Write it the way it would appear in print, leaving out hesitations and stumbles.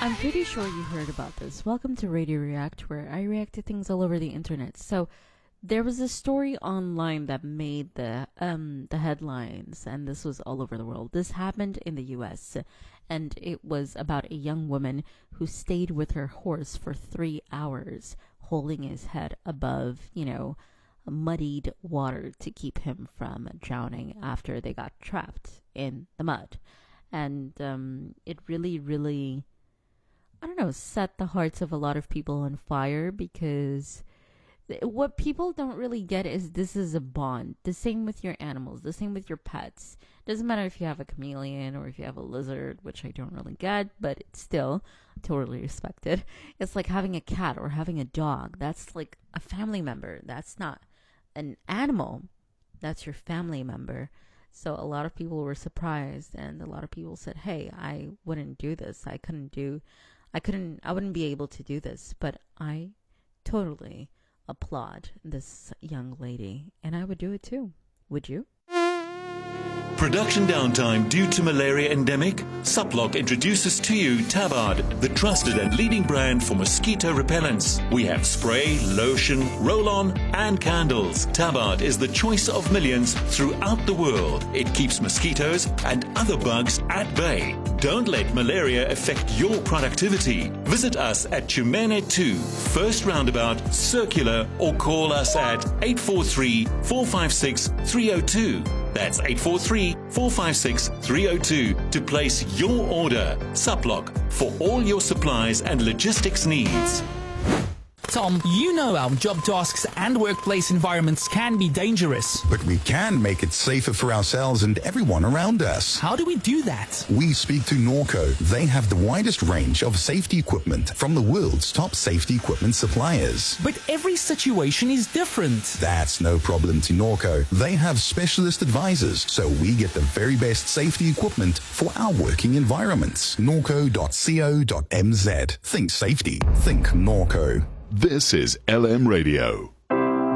I'm pretty sure you heard about this. Welcome to Radio React, where I react to things all over the internet. So, there was a story online that made the headlines, and this was all over the world. This happened in the U.S., and it was about a young woman who stayed with her horse for 3 hours, holding his head above, muddied water to keep him from drowning after they got trapped in the mud. And it really, really, I don't know, set the hearts of a lot of people on fire, because what people don't really get is this is a bond. The same with your animals, the same with your pets. Doesn't matter if you have a chameleon or if you have a lizard, which I don't really get, but it's still totally respected. It's like having a cat or having a dog. That's like a family member. That's not an animal. That's your family member. So a lot of people were surprised, and a lot of people said, hey, I wouldn't do this. I wouldn't be able to do this, but I totally applaud this young lady, and I would do it too. Would you? Production downtime due to malaria endemic? Suplock introduces to you Tabard, the trusted and leading brand for mosquito repellents. We have spray, lotion, roll-on and candles. Tabard is the choice of millions throughout the world. It keeps mosquitoes and other bugs at bay. Don't let malaria affect your productivity. Visit us at Chumene 2, First Roundabout, Circular, or call us at 843-456-302. That's 843-456-302 to place your order. Suplock, for all your supplies and logistics needs. Tom, you know our job tasks and workplace environments can be dangerous. But we can make it safer for ourselves and everyone around us. How do we do that? We speak to Norco. They have the widest range of safety equipment from the world's top safety equipment suppliers. But every situation is different. That's no problem to Norco. They have specialist advisors, so we get the very best safety equipment for our working environments. Norco.co.mz. Think safety. Think Norco. This is LM Radio.